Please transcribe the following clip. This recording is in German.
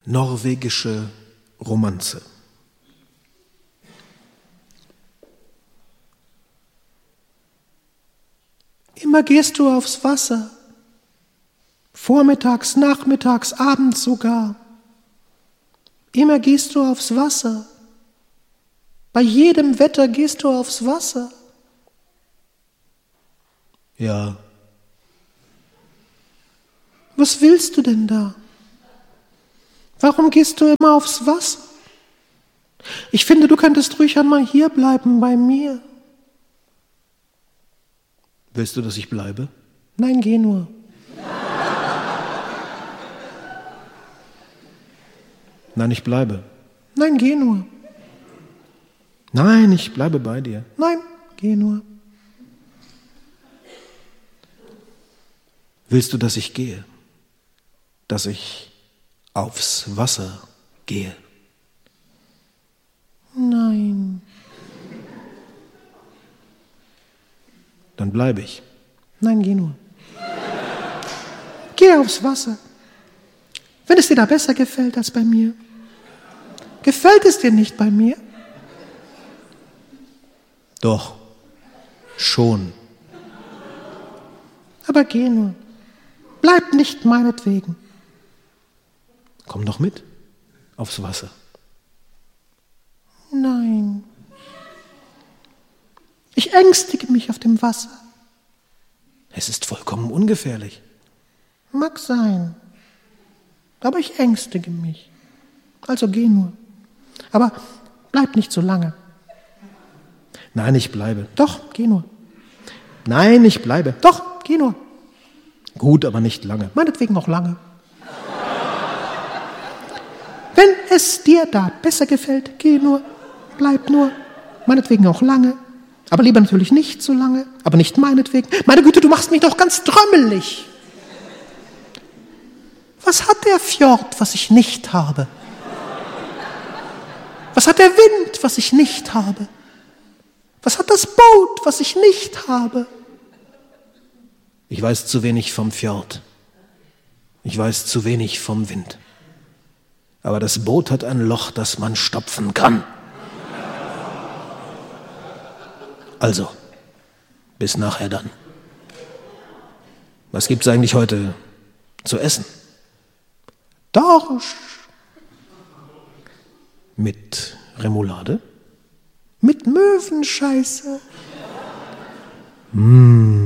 norwegische Romanze. Immer gehst du aufs Wasser, vormittags, nachmittags, abends sogar. Immer gehst du aufs Wasser, bei jedem Wetter gehst du aufs Wasser. Ja. Was willst du denn da? Warum gehst du immer aufs Wasser? Ich finde, du könntest ruhig einmal hier bleiben bei mir. Willst du, dass ich bleibe? Nein, geh nur. Nein, ich bleibe. Nein, geh nur. Nein, ich bleibe bei dir. Nein, geh nur. Willst du, dass ich gehe? Dass ich aufs Wasser gehe? Nein. Dann bleibe ich. Nein, geh nur. Geh aufs Wasser. Wenn es dir da besser gefällt als bei mir. Gefällt es dir nicht bei mir? Doch, schon. Aber geh nur. Bleib nicht meinetwegen. Komm doch mit aufs Wasser. Nein. Ich ängstige mich auf dem Wasser. Es ist vollkommen ungefährlich. Mag sein. Aber ich ängstige mich. Also geh nur. Aber bleib nicht so lange. Nein, ich bleibe. Doch, geh nur. Nein, ich bleibe. Doch, geh nur. Gut, aber nicht lange. Meinetwegen auch lange. Wenn es dir da besser gefällt, geh nur. Bleib nur. Meinetwegen auch lange. Aber lieber natürlich nicht so lange. Aber nicht meinetwegen. Meine Güte, du machst mich doch ganz trömmelig. Was hat der Fjord, was ich nicht habe? Was hat der Wind, was ich nicht habe? Was hat das Boot, was ich nicht habe? Ich weiß zu wenig vom Fjord. Ich weiß zu wenig vom Wind. Aber das Boot hat ein Loch, das man stopfen kann. Also, bis nachher dann. Was gibt's eigentlich heute zu essen? Dorsch. Mit Remoulade? Mit Möwenscheiße.